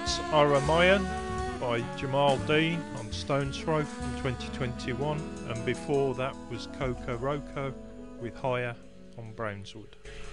That's Aramayan by Jamal Dean on Stones Throw from 2021, and before that was Coco Roco with Higher on Brownswood.